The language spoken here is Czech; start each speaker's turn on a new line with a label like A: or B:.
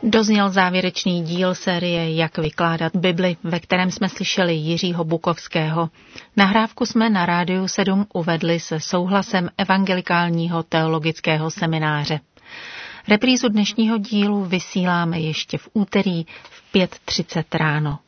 A: Dozněl závěrečný díl série Jak vykládat Bibli, ve kterém jsme slyšeli Jiřího Bukovského. Nahrávku jsme na Rádiu 7 uvedli se souhlasem Evangelikálního teologického semináře. Reprízu dnešního dílu vysíláme ještě v úterý v 5:30 ráno.